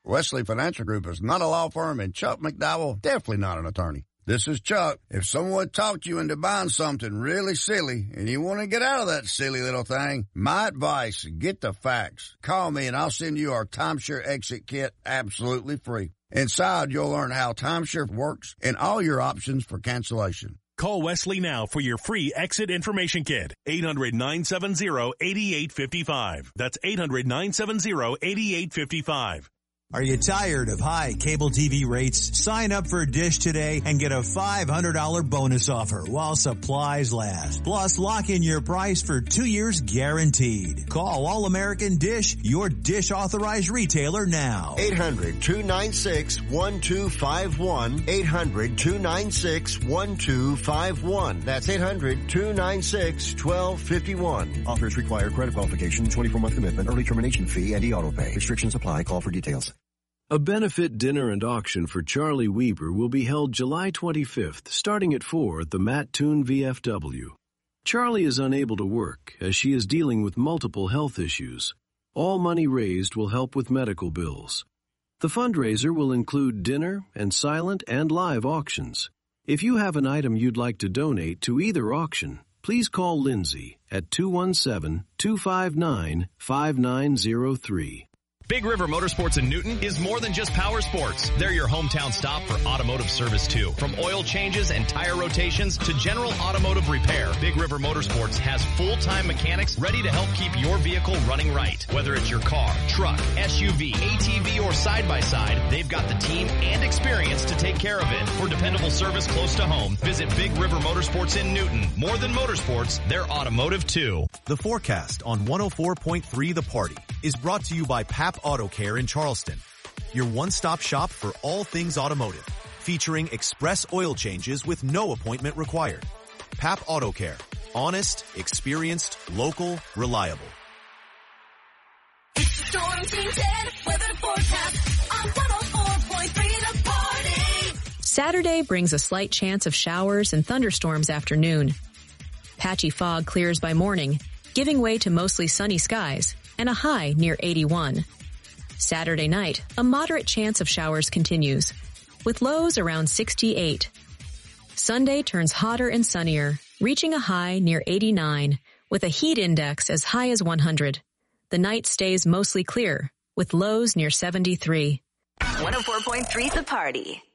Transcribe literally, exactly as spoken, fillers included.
Wesley Financial Group is not a law firm, and Chuck McDowell definitely not an attorney. This is Chuck. If someone talked you into buying something really silly and you want to get out of that silly little thing, my advice, get the facts. Call me and I'll send you our timeshare exit kit absolutely free. Inside, you'll learn how timeshare works and all your options for cancellation. Call Wesley now for your free exit information kit. eight hundred, nine seven zero, eight eight five five. That's eight hundred, nine seven zero, eight eight five five. Are you tired of high cable T V rates? Sign up for Dish today and get a five hundred dollars bonus offer while supplies last. Plus, lock in your price for two years guaranteed. Call All American Dish, your Dish authorized retailer now. eight hundred, two nine six, one two five one. eight hundred, two nine six, one two five one. That's eight hundred, two nine six, one two five one. Offers require credit qualification, twenty-four month commitment, early termination fee, and e-auto pay. Restrictions apply. Call for details. A benefit dinner and auction for Charlie Weber will be held July twenty-fifth, starting at four at the Matt Toon V F W. Charlie is unable to work as she is dealing with multiple health issues. All money raised will help with medical bills. The fundraiser will include dinner and silent and live auctions. If you have an item you'd like to donate to either auction, please call Lindsay at two one seven, two five nine, five nine zero three. Big River Motorsports in Newton is more than just power sports. They're your hometown stop for automotive service too. From oil changes and tire rotations to general automotive repair, Big River Motorsports has full-time mechanics ready to help keep your vehicle running right. Whether it's your car, truck, S U V, A T V, or side-by-side, they've got the team and experience to take care of it. For dependable service close to home, visit Big River Motorsports in Newton. More than motorsports, they're automotive too. The forecast on one oh four point three The Party is brought to you by P A P Auto Care in Charleston, your one-stop shop for all things automotive, featuring express oil changes with no appointment required. P A P Auto Care, honest, experienced, local, reliable. It's the Storm Team ten weather forecast on one oh four point three The Party. Saturday brings a slight chance of showers and thunderstorms afternoon. Patchy fog clears by morning, giving way to mostly sunny skies and a high near eighty-one. Saturday night, a moderate chance of showers continues, with lows around sixty-eight. Sunday turns hotter and sunnier, reaching a high near eighty-nine, with a heat index as high as one hundred. The night stays mostly clear, with lows near seventy-three. one oh four point three The Party.